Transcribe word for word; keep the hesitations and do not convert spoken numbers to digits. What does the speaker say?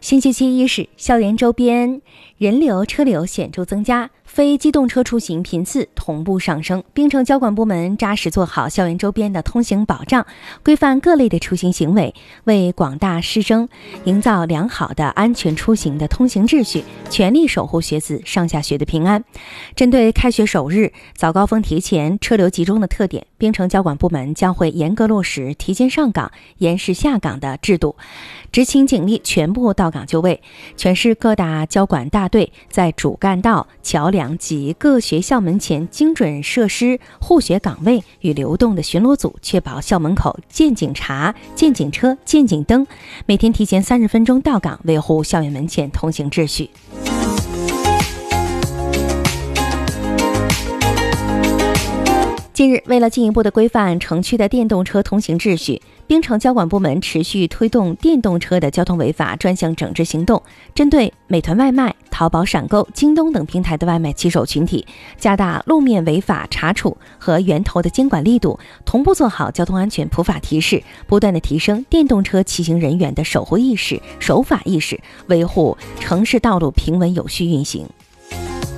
星期七伊始，校园周边人流车流显著增加，非机动车出行频次同步上升。槟城交管部门扎实做好校园周边的通行保障，规范各类的出行行为，为广大师生营造良好的安全出行的通行秩序，全力守护学子上下学的平安。针对开学首日早高峰提前、车流集中的特点，槟城交管部门将会严格落实提前上岗、延时下岗的制度，执勤警力全部到岗就位。全市各大交管大队在主干道、桥梁及各学校门前精准设施护学岗位与流动的巡逻组，确保校门口见警察、见警车、见警灯，每天提前三十分钟到岗，维护校园门前通行秩序。近日，为了进一步的规范城区的电动车通行秩序，槟城交管部门持续推动电动车的交通违法专项整治行动，针对美团外卖、淘宝闪购、京东等平台的外卖骑手群体，加大路面违法查处和源头的监管力度，同步做好交通安全普法提示，不断的提升电动车骑行人员的守护意识、守法意识，维护城市道路平稳有序运行。